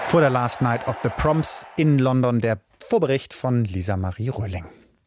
Vor der Last Night of the Proms in London der Vorbericht von Lisa Marie Röhling.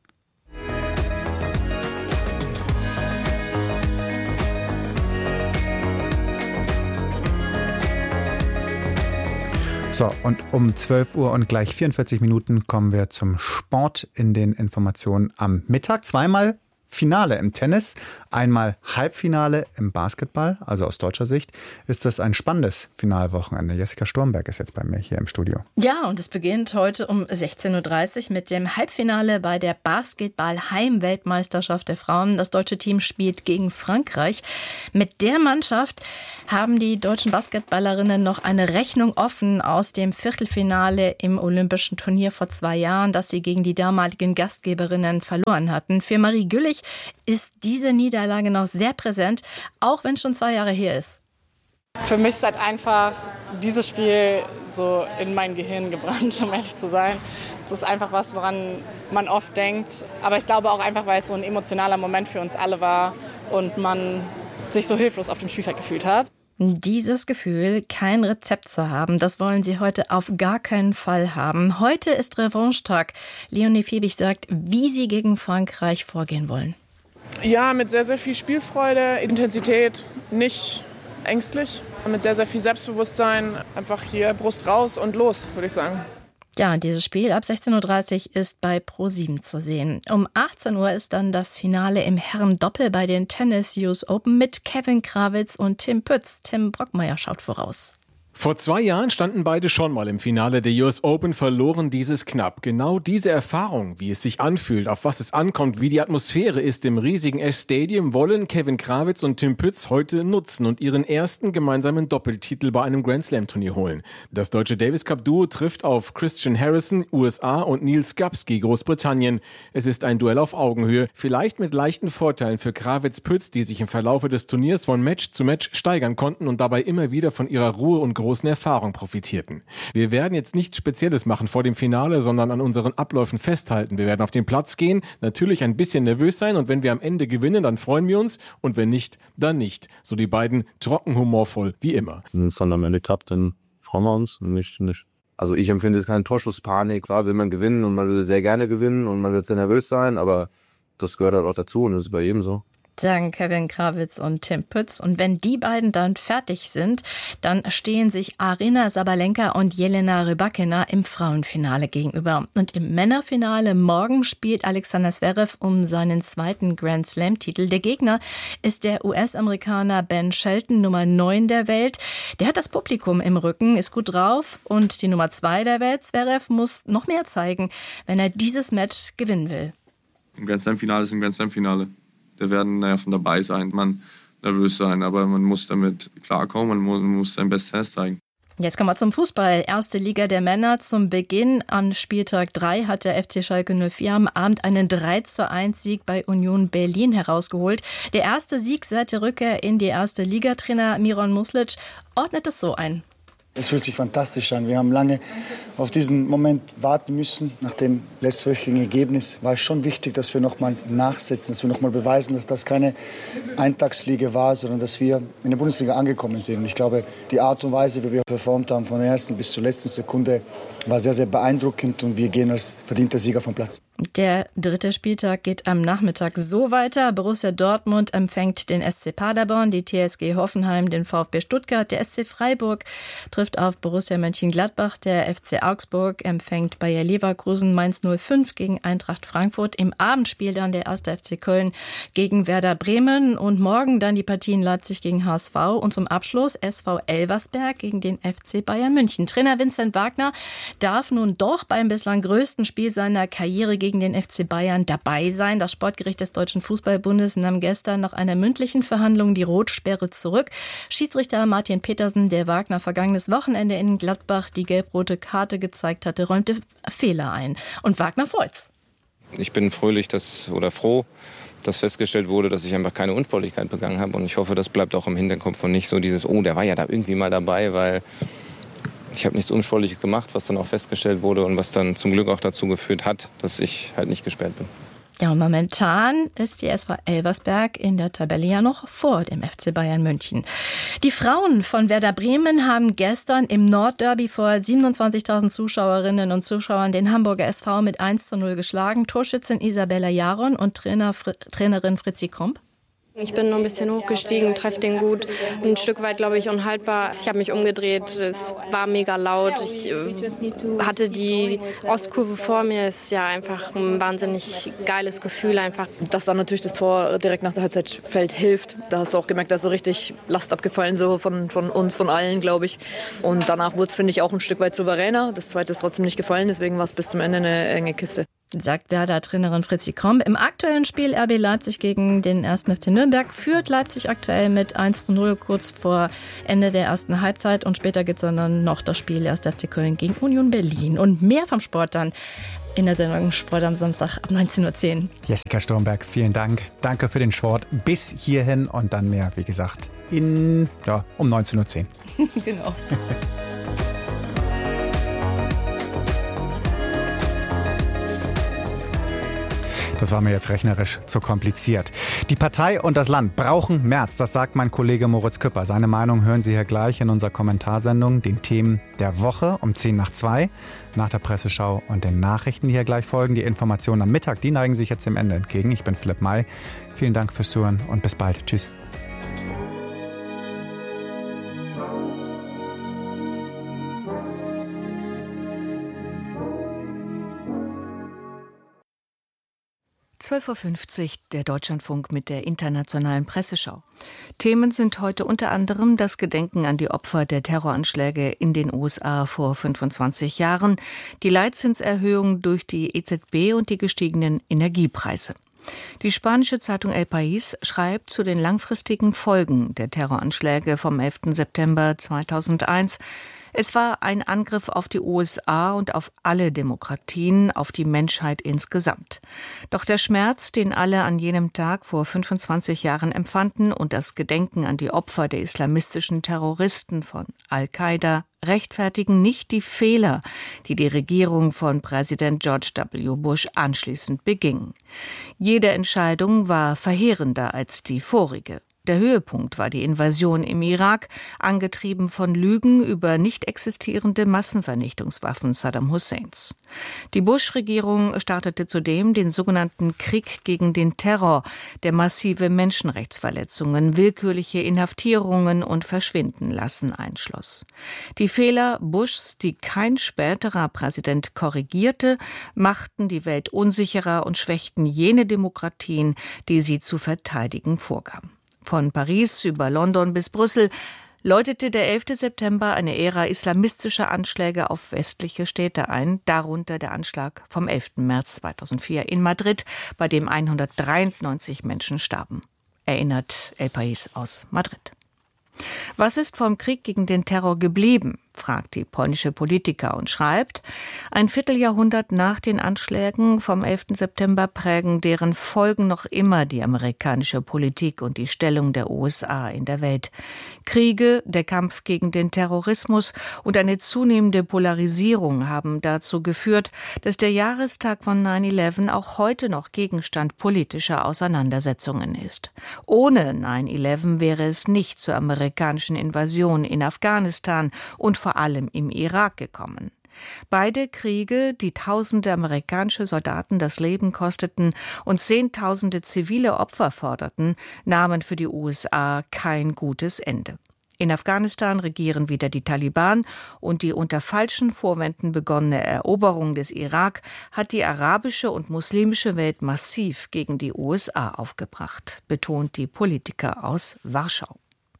So, und um 12 Uhr und gleich 44 Minuten kommen wir zum Sport in den Informationen am Mittag. Zweimal Finale im Tennis, einmal Halbfinale im Basketball. Also aus deutscher Sicht ist das ein spannendes Finalwochenende. Jessica Sturmberg ist jetzt bei mir hier im Studio. Ja, und es beginnt heute um 16.30 Uhr mit dem Halbfinale bei der Basketball-Heim-Weltmeisterschaft der Frauen. Das deutsche Team spielt gegen Frankreich. Mit der Mannschaft haben die deutschen Basketballerinnen noch eine Rechnung offen aus dem Viertelfinale im Olympischen Turnier vor 2 Jahren, das sie gegen die damaligen Gastgeberinnen verloren hatten. Für Marie Güllich ist diese Niederlage noch sehr präsent, auch wenn es schon 2 Jahre her ist. Für mich ist halt einfach dieses Spiel so in mein Gehirn gebrannt, um ehrlich zu sein. Das ist einfach was, woran man oft denkt. Aber ich glaube auch einfach, weil es so ein emotionaler Moment für uns alle war und man sich so hilflos auf dem Spielfeld gefühlt hat. Dieses Gefühl, kein Rezept zu haben, das wollen sie heute auf gar keinen Fall haben. Heute ist Revanche-Tag. Leonie Fiebig sagt, wie sie gegen Frankreich vorgehen wollen. Ja, mit sehr, sehr viel Spielfreude, Intensität, nicht ängstlich. Mit sehr, sehr viel Selbstbewusstsein. Einfach hier Brust raus und los, würde ich sagen. Ja, dieses Spiel ab 16.30 Uhr ist bei Pro7 zu sehen. Um 18 Uhr ist dann das Finale im Herrendoppel bei den Tennis US Open mit Kevin Krawitz und Tim Pütz. Tim Brockmeier schaut voraus. Vor 2 Jahren standen beide schon mal im Finale der US Open, verloren dieses knapp. Genau diese Erfahrung, wie es sich anfühlt, auf was es ankommt, wie die Atmosphäre ist im riesigen Stadium, wollen Kevin Krawitz und Tim Pütz heute nutzen und ihren ersten gemeinsamen Doppeltitel bei einem Grand-Slam-Turnier holen. Das deutsche Davis-Cup-Duo trifft auf Christian Harrison, USA, und Neil Skapski, Großbritannien. Es ist ein Duell auf Augenhöhe, vielleicht mit leichten Vorteilen für Krawitz-Pütz, die sich im Verlaufe des Turniers von Match zu Match steigern konnten und dabei immer wieder von ihrer Ruhe und großen Erfahrung profitierten. Wir werden jetzt nichts Spezielles machen vor dem Finale, sondern an unseren Abläufen festhalten. Wir werden auf den Platz gehen, natürlich ein bisschen nervös sein, und wenn wir am Ende gewinnen, dann freuen wir uns, und wenn nicht, dann nicht. So die beiden trocken humorvoll wie immer. Wenn es dann am Ende klappt, dann freuen wir uns, und nicht. Also ich empfinde es keine Torschusspanik. Klar will man gewinnen und man will sehr gerne gewinnen und man wird sehr nervös sein, aber das gehört halt auch dazu und das ist bei jedem so. Sagen Kevin Krawitz und Tim Pütz. Und wenn die beiden dann fertig sind, dann stehen sich Aryna Sabalenka und Jelena Rybakina im Frauenfinale gegenüber. Und im Männerfinale morgen spielt Alexander Zverev um seinen 2. Grand-Slam-Titel. Der Gegner ist der US-Amerikaner Ben Shelton, Nummer 9 der Welt. Der hat das Publikum im Rücken, ist gut drauf, und die Nummer 2 der Welt, Zverev, muss noch mehr zeigen, wenn er dieses Match gewinnen will. Ein Grand-Slam-Finale ist ein Grand-Slam-Finale. Da werden Nerven dabei sein, man nervös sein, aber man muss damit klarkommen, man muss sein Bestes Tennis zeigen. Jetzt kommen wir zum Fußball. Erste Liga der Männer zum Beginn. Am Spieltag 3 hat der FC Schalke 04 am Abend einen 3:1-Sieg bei Union Berlin herausgeholt. Der erste Sieg seit der Rückkehr in die erste Liga. Trainer Miron Muslic ordnet es so ein. Es fühlt sich fantastisch an. Wir haben lange auf diesen Moment warten müssen. Nach dem letztwöchigen Ergebnis war es schon wichtig, dass wir nochmal nachsetzen, dass wir nochmal beweisen, dass das keine Eintagsfliege war, sondern dass wir in der Bundesliga angekommen sind. Und ich glaube, die Art und Weise, wie wir performt haben, von der ersten bis zur letzten Sekunde, war sehr, sehr beeindruckend, und wir gehen als verdienter Sieger vom Platz. Der 3. Spieltag geht am Nachmittag so weiter. Borussia Dortmund empfängt den SC Paderborn, die TSG Hoffenheim den VfB Stuttgart, der SC Freiburg trifft auf Borussia Mönchengladbach, der FC Augsburg empfängt Bayer Leverkusen, Mainz 05 gegen Eintracht Frankfurt. Im Abendspiel dann der 1. FC Köln gegen Werder Bremen, und morgen dann die Partien Leipzig gegen HSV und zum Abschluss SV Elversberg gegen den FC Bayern München. Trainer Vincent Wagner darf nun doch beim bislang größten Spiel seiner Karriere gegen den FC Bayern dabei sein. Das Sportgericht des Deutschen Fußballbundes nahm gestern nach einer mündlichen Verhandlung die Rotsperre zurück. Schiedsrichter Martin Petersen, der Wagner vergangenes Wochenende in Gladbach die gelb-rote Karte gezeigt hatte, räumte Fehler ein. Und Wagner freut's. Ich bin froh, dass festgestellt wurde, dass ich einfach keine Unsportlichkeit begangen habe. Und ich hoffe, das bleibt auch im Hinterkopf und nicht so dieses, oh, der war ja da irgendwie mal dabei, weil ich habe nichts Unsportliches gemacht, was dann auch festgestellt wurde und was dann zum Glück auch dazu geführt hat, dass ich halt nicht gesperrt bin. Ja, und momentan ist die SV Elversberg in der Tabelle ja noch vor dem FC Bayern München. Die Frauen von Werder Bremen haben gestern im Nordderby vor 27.000 Zuschauerinnen und Zuschauern den Hamburger SV mit 1:0 geschlagen. Torschützin Isabella Jaron und Trainerin Fritzi Kromp. Ich bin nur ein bisschen hochgestiegen, treffe den gut. Ein Stück weit, glaube ich, unhaltbar. Ich habe mich umgedreht, es war mega laut. Ich hatte die Ostkurve vor mir. Es ist ja einfach ein wahnsinnig geiles Gefühl einfach. Dass dann natürlich das Tor direkt nach der Halbzeit fällt, hilft. Da hast du auch gemerkt, da ist so richtig Last abgefallen, so von uns, von allen, glaube ich. Und danach wurde es, finde ich, auch ein Stück weit souveräner. Das zweite ist trotzdem nicht gefallen, deswegen war es bis zum Ende eine enge Kiste. Sagt Werder-Trainerin Fritzi Kromp. Im aktuellen Spiel RB Leipzig gegen den 1. FC Nürnberg führt Leipzig aktuell mit 1:0 kurz vor Ende der ersten Halbzeit. Und später gibt es dann noch das Spiel 1. FC Köln gegen Union Berlin. Und mehr vom Sport dann in der Sendung Sport am Samstag ab 19:10 Uhr. Jessica Sturmberg, vielen Dank. Danke für den Sport bis hierhin und dann mehr, wie gesagt, um 19:10 Uhr. Genau. Das war mir jetzt rechnerisch zu kompliziert. Die Partei und das Land brauchen Merz, das sagt mein Kollege Moritz Küpper. Seine Meinung hören Sie hier gleich in unserer Kommentarsendung, den Themen der Woche um 1:10 nach der Presseschau und den Nachrichten, die hier gleich folgen. Die Informationen am Mittag, die neigen sich jetzt dem Ende entgegen. Ich bin Philipp May. Vielen Dank fürs Zuhören und bis bald. Tschüss. (12:50 Uhr) der Deutschlandfunk mit der internationalen Presseschau. Themen sind heute unter anderem das Gedenken an die Opfer der Terroranschläge in den USA vor 25 Jahren, die Leitzinserhöhung durch die EZB und die gestiegenen Energiepreise. Die spanische Zeitung El País schreibt zu den langfristigen Folgen der Terroranschläge vom 11. September 2001. Es war ein Angriff auf die USA und auf alle Demokratien, auf die Menschheit insgesamt. Doch der Schmerz, den alle an jenem Tag vor 25 Jahren empfanden und das Gedenken an die Opfer der islamistischen Terroristen von Al-Qaida rechtfertigen nicht die Fehler, die die Regierung von Präsident George W. Bush anschließend beging. Jede Entscheidung war verheerender als die vorige. Der Höhepunkt war die Invasion im Irak, angetrieben von Lügen über nicht existierende Massenvernichtungswaffen Saddam Husseins. Die Bush-Regierung startete zudem den sogenannten Krieg gegen den Terror, der massive Menschenrechtsverletzungen, willkürliche Inhaftierungen und Verschwindenlassen einschloss. Die Fehler Bushs, die kein späterer Präsident korrigierte, machten die Welt unsicherer und schwächten jene Demokratien, die sie zu verteidigen vorgaben. Von Paris über London bis Brüssel läutete der 11. September eine Ära islamistischer Anschläge auf westliche Städte ein, darunter der Anschlag vom 11. März 2004 in Madrid, bei dem 193 Menschen starben. Erinnert El País aus Madrid. Was ist vom Krieg gegen den Terror geblieben, fragt die polnische Politiker und schreibt, ein Vierteljahrhundert nach den Anschlägen vom 11. September prägen deren Folgen noch immer die amerikanische Politik und die Stellung der USA in der Welt. Kriege, der Kampf gegen den Terrorismus und eine zunehmende Polarisierung haben dazu geführt, dass der Jahrestag von 9/11 auch heute noch Gegenstand politischer Auseinandersetzungen ist. Ohne 9/11 wäre es nicht zur amerikanischen Invasion in Afghanistan und vor allem im Irak gekommen. Beide Kriege, die tausende amerikanische Soldaten das Leben kosteten und zehntausende zivile Opfer forderten, nahmen für die USA kein gutes Ende. In Afghanistan regieren wieder die Taliban und die unter falschen Vorwänden begonnene Eroberung des Irak hat die arabische und muslimische Welt massiv gegen die USA aufgebracht, betont die Politiker aus Warschau.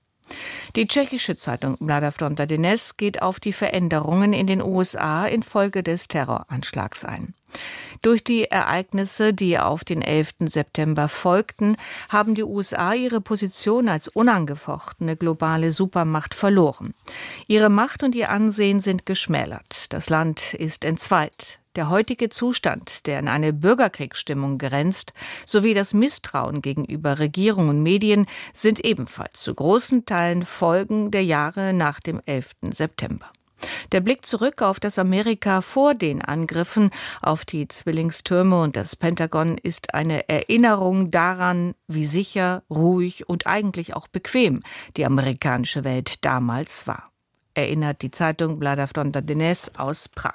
Die tschechische Zeitung Mladá Fronta Dnes geht auf die Veränderungen in den USA infolge des Terroranschlags ein. Durch die Ereignisse, die auf den 11. September folgten, haben die USA ihre Position als unangefochtene globale Supermacht verloren. Ihre Macht und ihr Ansehen sind geschmälert. Das Land ist entzweit. Der heutige Zustand, der in eine Bürgerkriegsstimmung grenzt, sowie das Misstrauen gegenüber Regierung und Medien sind ebenfalls zu großen Teilen Folgen der Jahre nach dem 11. September. Der Blick zurück auf das Amerika vor den Angriffen auf die Zwillingstürme und das Pentagon ist eine Erinnerung daran, wie sicher, ruhig und eigentlich auch bequem die amerikanische Welt damals war, erinnert die Zeitung Pravda Dnes aus Prag.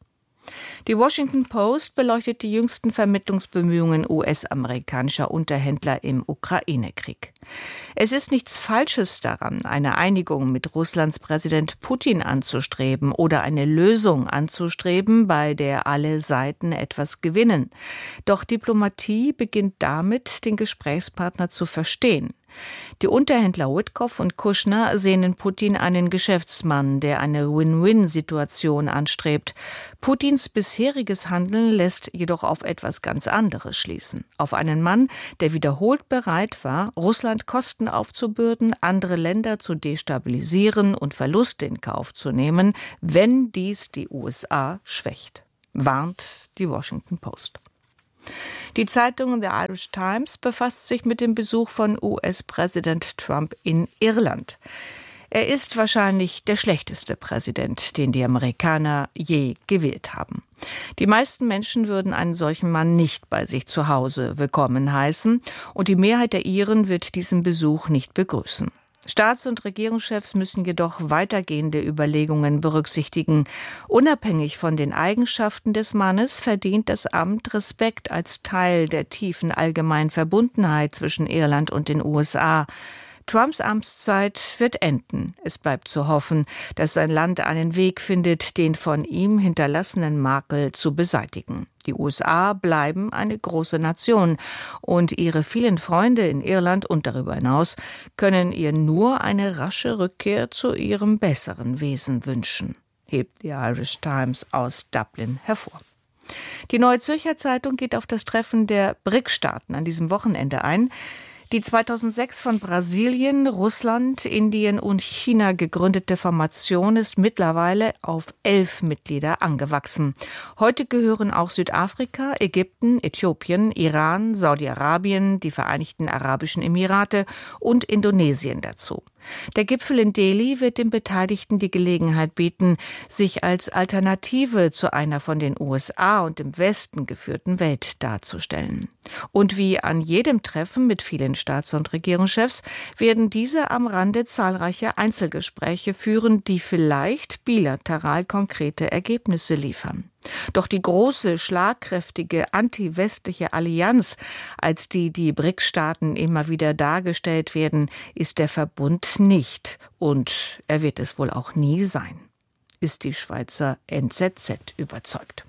Die Washington Post beleuchtet die jüngsten Vermittlungsbemühungen US-amerikanischer Unterhändler im Ukraine-Krieg. Es ist nichts Falsches daran, eine Einigung mit Russlands Präsident Putin anzustreben oder eine Lösung anzustreben, bei der alle Seiten etwas gewinnen. Doch Diplomatie beginnt damit, den Gesprächspartner zu verstehen. Die Unterhändler Witkoff und Kushner sehen in Putin einen Geschäftsmann, der eine Win-Win-Situation anstrebt. Putins bisheriges Handeln lässt jedoch auf etwas ganz anderes schließen. Auf einen Mann, der wiederholt bereit war, Russland Kosten aufzubürden, andere Länder zu destabilisieren und Verluste in Kauf zu nehmen, wenn dies die USA schwächt, warnt die Washington Post. Die Zeitung The Irish Times befasst sich mit dem Besuch von US-Präsident Trump in Irland. Er ist wahrscheinlich der schlechteste Präsident, den die Amerikaner je gewählt haben. Die meisten Menschen würden einen solchen Mann nicht bei sich zu Hause willkommen heißen und die Mehrheit der Iren wird diesen Besuch nicht begrüßen. Staats- und Regierungschefs müssen jedoch weitergehende Überlegungen berücksichtigen. Unabhängig von den Eigenschaften des Mannes verdient das Amt Respekt als Teil der tiefen allgemeinen Verbundenheit zwischen Irland und den USA. Trumps Amtszeit wird enden. Es bleibt zu hoffen, dass sein Land einen Weg findet, den von ihm hinterlassenen Makel zu beseitigen. Die USA bleiben eine große Nation und ihre vielen Freunde in Irland und darüber hinaus können ihr nur eine rasche Rückkehr zu ihrem besseren Wesen wünschen, hebt die Irish Times aus Dublin hervor. Die Neue Zürcher Zeitung geht auf das Treffen der BRIC-Staaten an diesem Wochenende ein. Die 2006 von Brasilien, Russland, Indien und China gegründete Formation ist mittlerweile auf 11 Mitglieder angewachsen. Heute gehören auch Südafrika, Ägypten, Äthiopien, Iran, Saudi-Arabien, die Vereinigten Arabischen Emirate und Indonesien dazu. Der Gipfel in Delhi wird den Beteiligten die Gelegenheit bieten, sich als Alternative zu einer von den USA und dem Westen geführten Welt darzustellen. Und wie an jedem Treffen mit vielen Staats- und Regierungschefs werden diese am Rande zahlreiche Einzelgespräche führen, die vielleicht bilateral konkrete Ergebnisse liefern. Doch die große, schlagkräftige anti-westliche Allianz, als die BRIC-Staaten immer wieder dargestellt werden, ist der Verbund nicht. Und er wird es wohl auch nie sein, ist die Schweizer NZZ überzeugt.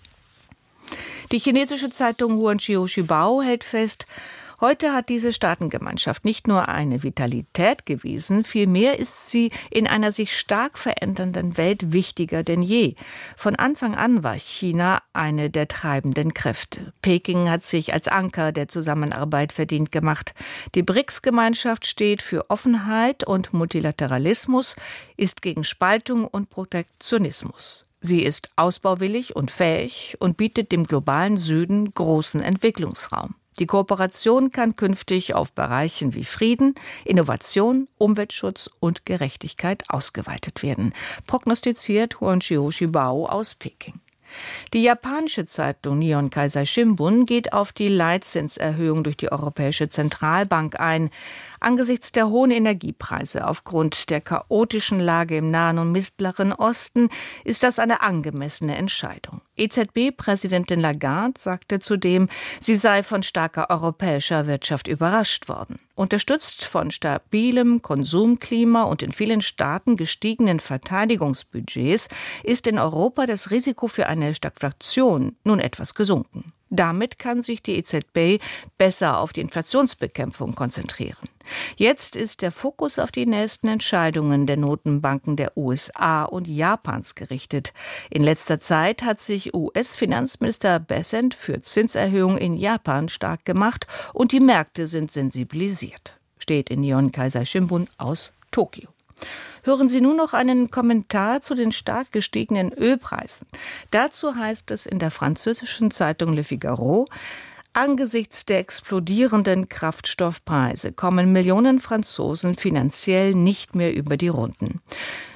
Die chinesische Zeitung Huanqiu Shibao hält fest, heute hat diese Staatengemeinschaft nicht nur eine Vitalität gewiesen, vielmehr ist sie in einer sich stark verändernden Welt wichtiger denn je. Von Anfang an war China eine der treibenden Kräfte. Peking hat sich als Anker der Zusammenarbeit verdient gemacht. Die BRICS-Gemeinschaft steht für Offenheit und Multilateralismus, ist gegen Spaltung und Protektionismus. Sie ist ausbauwillig und fähig und bietet dem globalen Süden großen Entwicklungsraum. Die Kooperation kann künftig auf Bereichen wie Frieden, Innovation, Umweltschutz und Gerechtigkeit ausgeweitet werden, prognostiziert Huanqiu Shibao aus Peking. Die japanische Zeitung Nihon Keizai Shimbun geht auf die Leitzinserhöhung durch die Europäische Zentralbank ein. Angesichts der hohen Energiepreise aufgrund der chaotischen Lage im Nahen und Mittleren Osten ist das eine angemessene Entscheidung. EZB-Präsidentin Lagarde sagte zudem, sie sei von starker europäischer Wirtschaft überrascht worden. Unterstützt von stabilem Konsumklima und in vielen Staaten gestiegenen Verteidigungsbudgets ist in Europa das Risiko für eine Stagflation nun etwas gesunken. Damit kann sich die EZB besser auf die Inflationsbekämpfung konzentrieren. Jetzt ist der Fokus auf die nächsten Entscheidungen der Notenbanken der USA und Japans gerichtet. In letzter Zeit hat sich US-Finanzminister Bessent für Zinserhöhungen in Japan stark gemacht und die Märkte sind sensibilisiert, steht in Nihon Keizai Shimbun aus Tokio. Hören Sie nun noch einen Kommentar zu den stark gestiegenen Ölpreisen. Dazu heißt es in der französischen Zeitung Le Figaro: Angesichts der explodierenden Kraftstoffpreise kommen Millionen Franzosen finanziell nicht mehr über die Runden.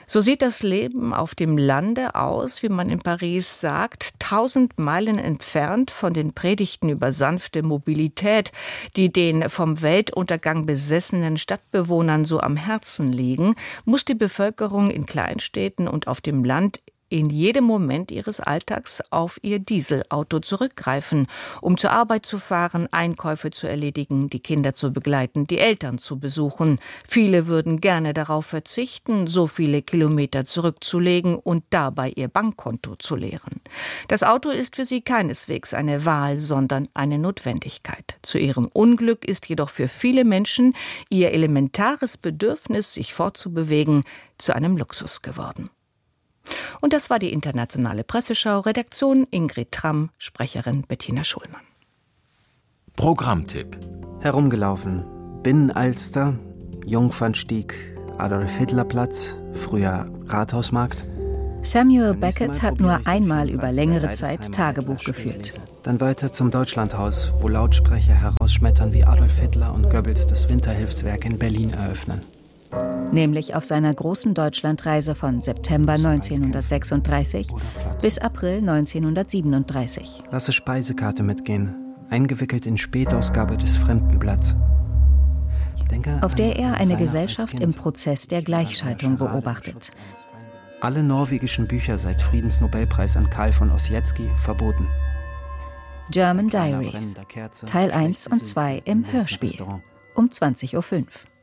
So sieht das Leben auf dem Lande aus, wie man in Paris sagt, 1000 Meilen entfernt von den Predigten über sanfte Mobilität, die den vom Weltuntergang besessenen Stadtbewohnern so am Herzen liegen, muss die Bevölkerung in Kleinstädten und auf dem Land in jedem Moment ihres Alltags auf ihr Dieselauto zurückgreifen, um zur Arbeit zu fahren, Einkäufe zu erledigen, die Kinder zu begleiten, die Eltern zu besuchen. Viele würden gerne darauf verzichten, so viele Kilometer zurückzulegen und dabei ihr Bankkonto zu leeren. Das Auto ist für sie keineswegs eine Wahl, sondern eine Notwendigkeit. Zu ihrem Unglück ist jedoch für viele Menschen ihr elementares Bedürfnis, sich fortzubewegen, zu einem Luxus geworden. Und das war die internationale Presseschau. Redaktion Ingrid Tramm, Sprecherin Bettina Schulmann. Programmtipp. Herumgelaufen. Binnenalster, Jungfernstieg, Adolf-Hitler-Platz, früher Rathausmarkt. Samuel Beckett hat nur einmal über längere Zeit Tagebuch geführt. Dann weiter zum Deutschlandhaus, wo Lautsprecher herausschmettern, wie Adolf Hitler und Goebbels das Winterhilfswerk in Berlin eröffnen. Nämlich auf seiner großen Deutschlandreise von September 1936 bis April 1937. Lasse Speisekarte mitgehen, eingewickelt in Spätausgabe des Fremdenblatts. Auf der er eine Gesellschaft im Prozess der Gleichschaltung beobachtet. Alle norwegischen Bücher seit Friedensnobelpreis an Karl von Ossietzky verboten. German Diaries, Teil 1 und 2 im Hörspiel, um 20:05 Uhr.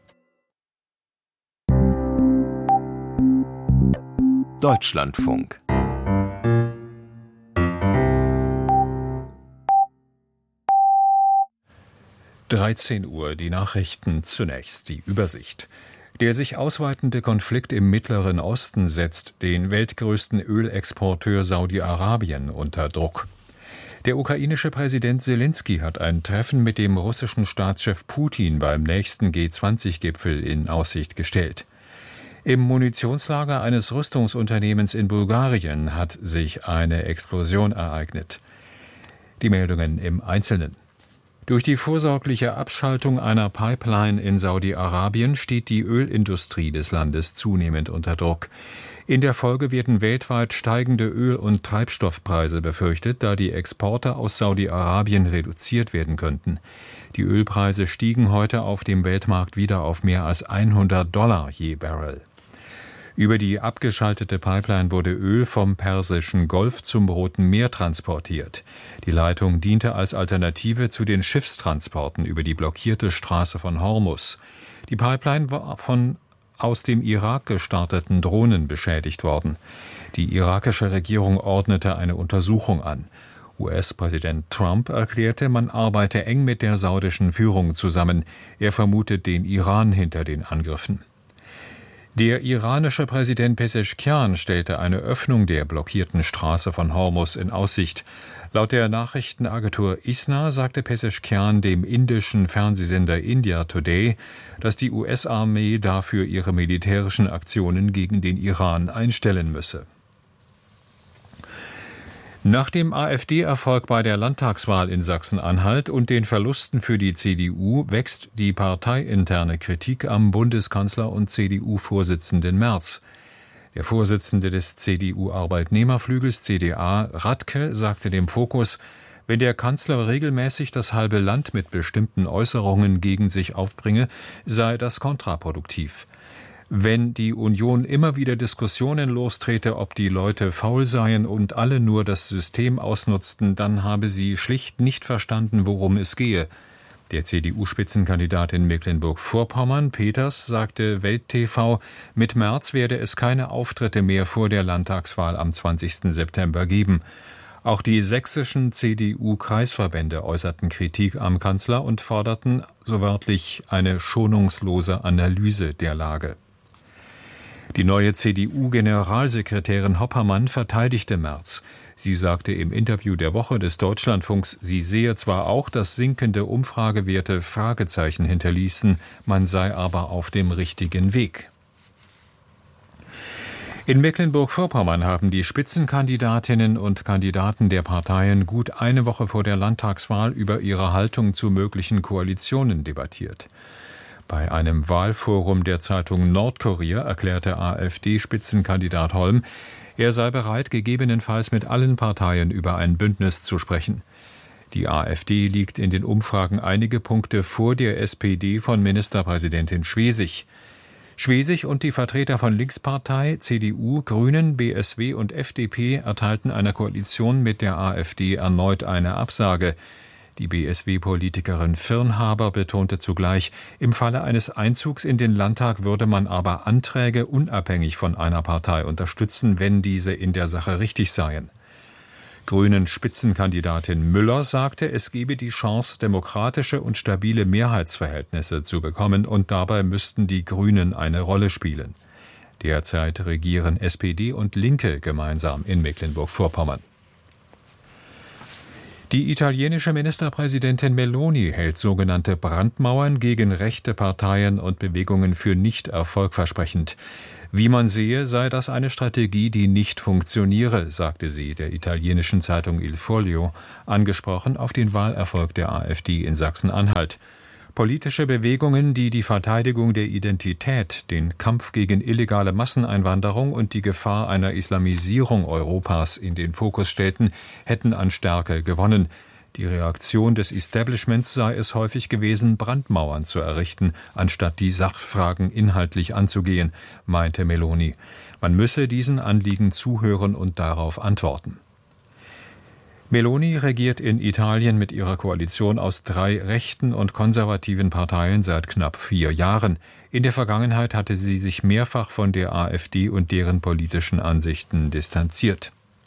Deutschlandfunk. (13 Uhr), die Nachrichten zunächst, die Übersicht. Der sich ausweitende Konflikt im Mittleren Osten setzt den weltgrößten Ölexporteur Saudi-Arabien unter Druck. Der ukrainische Präsident Selenskyj hat ein Treffen mit dem russischen Staatschef Putin beim nächsten G20-Gipfel in Aussicht gestellt. Im Munitionslager eines Rüstungsunternehmens in Bulgarien hat sich eine Explosion ereignet. Die Meldungen im Einzelnen. Durch die vorsorgliche Abschaltung einer Pipeline in Saudi-Arabien steht die Ölindustrie des Landes zunehmend unter Druck. In der Folge werden weltweit steigende Öl- und Treibstoffpreise befürchtet, da die Exporte aus Saudi-Arabien reduziert werden könnten. Die Ölpreise stiegen heute auf dem Weltmarkt wieder auf mehr als $100 je Barrel. Über die abgeschaltete Pipeline wurde Öl vom Persischen Golf zum Roten Meer transportiert. Die Leitung diente als Alternative zu den Schiffstransporten über die blockierte Straße von Hormuz. Die Pipeline war von aus dem Irak gestarteten Drohnen beschädigt worden. Die irakische Regierung ordnete eine Untersuchung an. US-Präsident Trump erklärte, man arbeite eng mit der saudischen Führung zusammen. Er vermutet den Iran hinter den Angriffen. Der iranische Präsident Pezeshkian stellte eine Öffnung der blockierten Straße von Hormuz in Aussicht. Laut der Nachrichtenagentur ISNA sagte Pezeshkian dem indischen Fernsehsender India Today, dass die US-Armee dafür ihre militärischen Aktionen gegen den Iran einstellen müsse. Nach dem AfD-Erfolg bei der Landtagswahl in Sachsen-Anhalt und den Verlusten für die CDU wächst die parteiinterne Kritik am Bundeskanzler und CDU-Vorsitzenden Merz. Der Vorsitzende des CDU-Arbeitnehmerflügels CDA, Radke, sagte dem Fokus, wenn der Kanzler regelmäßig das halbe Land mit bestimmten Äußerungen gegen sich aufbringe, sei das kontraproduktiv. Wenn die Union immer wieder Diskussionen lostrete, ob die Leute faul seien und alle nur das System ausnutzten, dann habe sie schlicht nicht verstanden, worum es gehe. Der CDU-Spitzenkandidat in Mecklenburg-Vorpommern, Peters, sagte Welt TV, mit Merz werde es keine Auftritte mehr vor der Landtagswahl am 20. September geben. Auch die sächsischen CDU-Kreisverbände äußerten Kritik am Kanzler und forderten, so wörtlich, eine schonungslose Analyse der Lage. Die neue CDU-Generalsekretärin Hoppermann verteidigte Merz. Sie sagte im Interview der Woche des Deutschlandfunks, sie sehe zwar auch, dass sinkende Umfragewerte Fragezeichen hinterließen, man sei aber auf dem richtigen Weg. In Mecklenburg-Vorpommern haben die Spitzenkandidatinnen und Kandidaten der Parteien gut eine Woche vor der Landtagswahl über ihre Haltung zu möglichen Koalitionen debattiert. Bei einem Wahlforum der Zeitung Nordkurier erklärte AfD-Spitzenkandidat Holm, er sei bereit, gegebenenfalls mit allen Parteien über ein Bündnis zu sprechen. Die AfD liegt in den Umfragen einige Punkte vor der SPD von Ministerpräsidentin Schwesig. Schwesig und die Vertreter von Linkspartei, CDU, Grünen, BSW und FDP erteilten einer Koalition mit der AfD erneut eine Absage. Die BSW-Politikerin Firnhaber betonte zugleich, im Falle eines Einzugs in den Landtag würde man aber Anträge unabhängig von einer Partei unterstützen, wenn diese in der Sache richtig seien. Grünen-Spitzenkandidatin Müller sagte, es gebe die Chance, demokratische und stabile Mehrheitsverhältnisse zu bekommen, und dabei müssten die Grünen eine Rolle spielen. Derzeit regieren SPD und Linke gemeinsam in Mecklenburg-Vorpommern. Die italienische Ministerpräsidentin Meloni hält sogenannte Brandmauern gegen rechte Parteien und Bewegungen für nicht erfolgversprechend. Wie man sehe, sei das eine Strategie, die nicht funktioniere, sagte sie der italienischen Zeitung Il Foglio, angesprochen auf den Wahlerfolg der AfD in Sachsen-Anhalt. Politische Bewegungen, die die Verteidigung der Identität, den Kampf gegen illegale Masseneinwanderung und die Gefahr einer Islamisierung Europas in den Fokus stellten, hätten an Stärke gewonnen. Die Reaktion des Establishments sei es häufig gewesen, Brandmauern zu errichten, anstatt die Sachfragen inhaltlich anzugehen, meinte Meloni. Man müsse diesen Anliegen zuhören und darauf antworten. Meloni regiert in Italien mit ihrer Koalition aus 3 rechten und konservativen Parteien seit knapp 4 Jahren. In der Vergangenheit hatte sie sich mehrfach von der AfD und deren politischen Ansichten distanziert.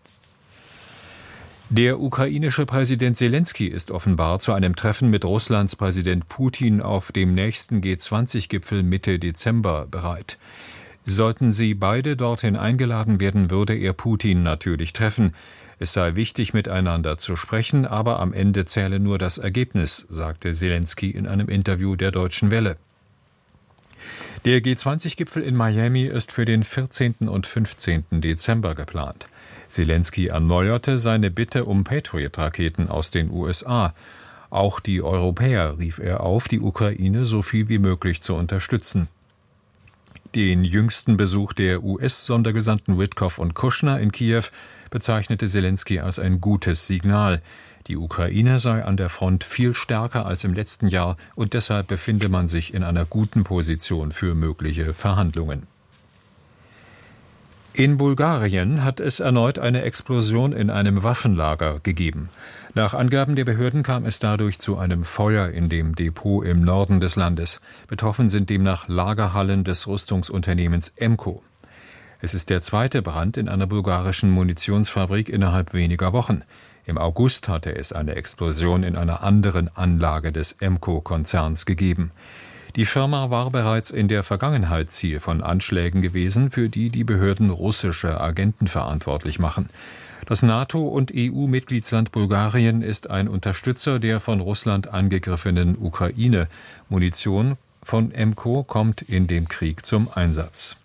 Der ukrainische Präsident Selenskyj ist offenbar zu einem Treffen mit Russlands Präsident Putin auf dem nächsten G20-Gipfel Mitte Dezember bereit. Sollten sie beide dorthin eingeladen werden, würde er Putin natürlich treffen. Es sei wichtig, miteinander zu sprechen, aber am Ende zähle nur das Ergebnis, sagte Selenskyj in einem Interview der Deutschen Welle. Der G20-Gipfel in Miami ist für den 14. und 15. Dezember geplant. Selenskyj erneuerte seine Bitte um Patriot-Raketen aus den USA. Auch die Europäer rief er auf, die Ukraine so viel wie möglich zu unterstützen. Den jüngsten Besuch der US-Sondergesandten Witkoff und Kushner in Kiew bezeichnete Selenskyj als ein gutes Signal. Die Ukraine sei an der Front viel stärker als im letzten Jahr und deshalb befinde man sich in einer guten Position für mögliche Verhandlungen. In Bulgarien hat es erneut eine Explosion in einem Waffenlager gegeben. Nach Angaben der Behörden kam es dadurch zu einem Feuer in dem Depot im Norden des Landes. Betroffen sind demnach Lagerhallen des Rüstungsunternehmens Emco. Es ist der zweite Brand in einer bulgarischen Munitionsfabrik innerhalb weniger Wochen. Im August hatte es eine Explosion in einer anderen Anlage des Emco-Konzerns gegeben. Die Firma war bereits in der Vergangenheit Ziel von Anschlägen gewesen, für die die Behörden russische Agenten verantwortlich machen. Das NATO- und EU-Mitgliedsland Bulgarien ist ein Unterstützer der von Russland angegriffenen Ukraine. Munition von Emco kommt in dem Krieg zum Einsatz.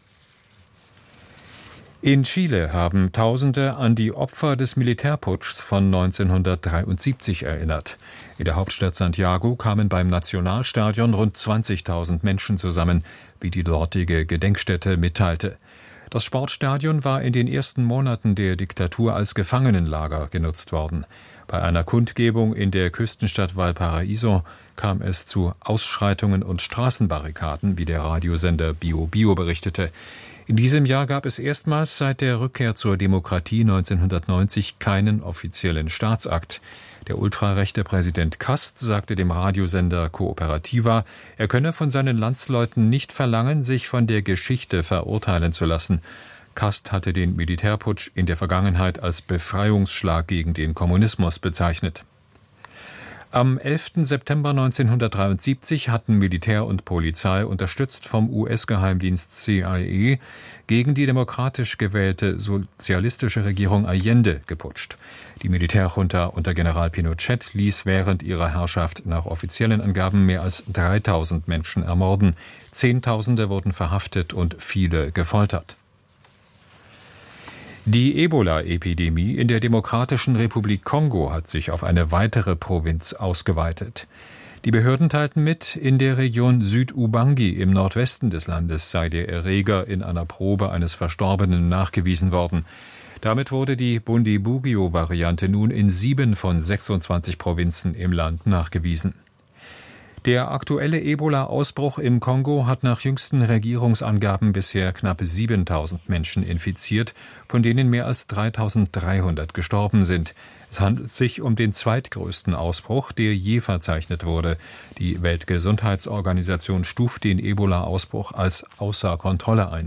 In Chile haben Tausende an die Opfer des Militärputschs von 1973 erinnert. In der Hauptstadt Santiago kamen beim Nationalstadion rund 20.000 Menschen zusammen, wie die dortige Gedenkstätte mitteilte. Das Sportstadion war in den ersten Monaten der Diktatur als Gefangenenlager genutzt worden. Bei einer Kundgebung in der Küstenstadt Valparaíso kam es zu Ausschreitungen und Straßenbarrikaden, wie der Radiosender Bio Bio berichtete. In diesem Jahr gab es erstmals seit der Rückkehr zur Demokratie 1990 keinen offiziellen Staatsakt. Der ultrarechte Präsident Kast sagte dem Radiosender Cooperativa, er könne von seinen Landsleuten nicht verlangen, sich von der Geschichte verurteilen zu lassen. Kast hatte den Militärputsch in der Vergangenheit als Befreiungsschlag gegen den Kommunismus bezeichnet. Am 11. September 1973 hatten Militär und Polizei, unterstützt vom US-Geheimdienst CIA, gegen die demokratisch gewählte sozialistische Regierung Allende geputscht. Die Militärjunta unter General Pinochet ließ während ihrer Herrschaft nach offiziellen Angaben mehr als 3.000 Menschen ermorden. Zehntausende wurden verhaftet und viele gefoltert. Die Ebola-Epidemie in der Demokratischen Republik Kongo hat sich auf eine weitere Provinz ausgeweitet. Die Behörden teilten mit, in der Region Süd-Ubangi im Nordwesten des Landes sei der Erreger in einer Probe eines Verstorbenen nachgewiesen worden. Damit wurde die Bundibugyo-Variante nun in 7 von 26 Provinzen im Land nachgewiesen. Der aktuelle Ebola-Ausbruch im Kongo hat nach jüngsten Regierungsangaben bisher knapp 7.000 Menschen infiziert, von denen mehr als 3.300 gestorben sind. Es handelt sich um den zweitgrößten Ausbruch, der je verzeichnet wurde. Die Weltgesundheitsorganisation stuft den Ebola-Ausbruch als außer Kontrolle ein.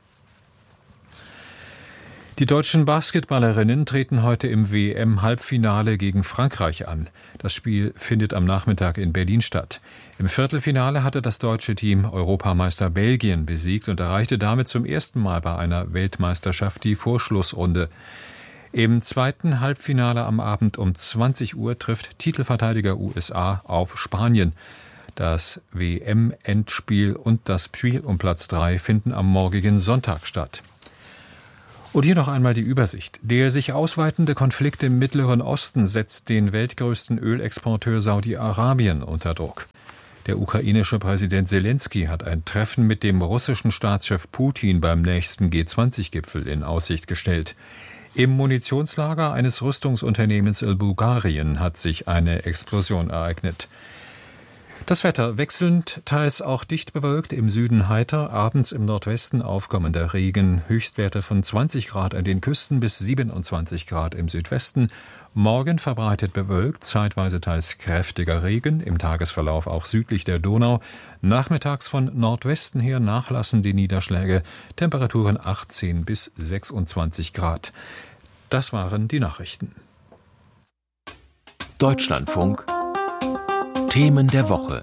Die deutschen Basketballerinnen treten heute im WM-Halbfinale gegen Frankreich an. Das Spiel findet am Nachmittag in Berlin statt. Im Viertelfinale hatte das deutsche Team Europameister Belgien besiegt und erreichte damit zum ersten Mal bei einer Weltmeisterschaft die Vorschlussrunde. Im zweiten Halbfinale am Abend um 20 Uhr trifft Titelverteidiger USA auf Spanien. Das WM-Endspiel und das Spiel um Platz 3 finden am morgigen Sonntag statt. Und hier noch einmal die Übersicht. Der sich ausweitende Konflikt im Mittleren Osten setzt den weltgrößten Ölexporteur Saudi-Arabien unter Druck. Der ukrainische Präsident Selensky hat ein Treffen mit dem russischen Staatschef Putin beim nächsten G20-Gipfel in Aussicht gestellt. Im Munitionslager eines Rüstungsunternehmens in Bulgarien hat sich eine Explosion ereignet. Das Wetter wechselnd, teils auch dicht bewölkt, im Süden heiter, abends im Nordwesten aufkommender Regen, Höchstwerte von 20 Grad an den Küsten bis 27 Grad im Südwesten. Morgen verbreitet bewölkt, zeitweise teils kräftiger Regen, im Tagesverlauf auch südlich der Donau. Nachmittags von Nordwesten her nachlassen die Niederschläge, Temperaturen 18 bis 26 Grad. Das waren die Nachrichten. Deutschlandfunk Themen der Woche.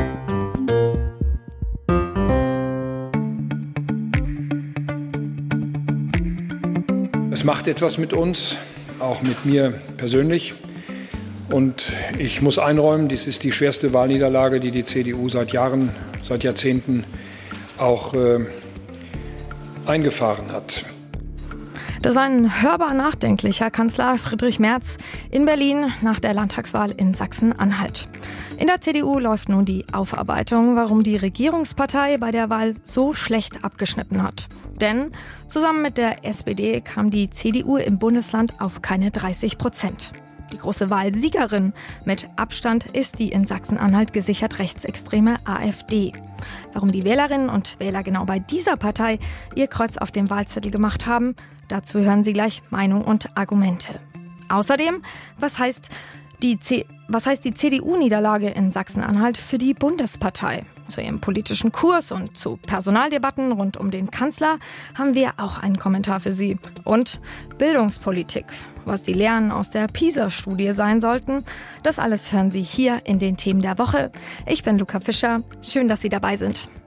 Es macht etwas mit uns, auch mit mir persönlich. Und ich muss einräumen, dies ist die schwerste Wahlniederlage, die die CDU seit Jahrzehnten auch eingefahren hat. Das war ein hörbar nachdenklicher Kanzler Friedrich Merz in Berlin nach der Landtagswahl in Sachsen-Anhalt. In der CDU läuft nun die Aufarbeitung, warum die Regierungspartei bei der Wahl so schlecht abgeschnitten hat. Denn zusammen mit der SPD kam die CDU im Bundesland auf keine 30%. Die große Wahlsiegerin mit Abstand ist die in Sachsen-Anhalt gesichert rechtsextreme AfD. Warum die Wählerinnen und Wähler genau bei dieser Partei ihr Kreuz auf dem Wahlzettel gemacht haben, dazu hören Sie gleich Meinung und Argumente. Außerdem, was heißt die CDU-Niederlage in Sachsen-Anhalt für die Bundespartei? Zu ihrem politischen Kurs und zu Personaldebatten rund um den Kanzler haben wir auch einen Kommentar für Sie. Und Bildungspolitik, was die Lehren aus der PISA-Studie sein sollten, das alles hören Sie hier in den Themen der Woche. Ich bin Luca Fischer. Schön, dass Sie dabei sind.